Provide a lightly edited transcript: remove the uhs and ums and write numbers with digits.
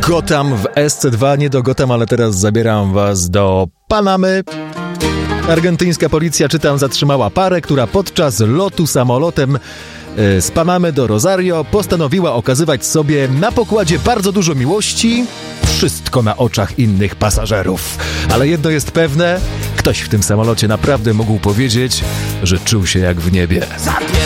Gotham w SC2, nie do Gotham, ale teraz zabieram was do Panamy. Argentyńska policja, czytam, zatrzymała parę, która podczas lotu samolotem z Panamy do Rosario postanowiła okazywać sobie na pokładzie bardzo dużo miłości, wszystko na oczach innych pasażerów. Ale jedno jest pewne, ktoś w tym samolocie naprawdę mógł powiedzieć, że czuł się jak w niebie.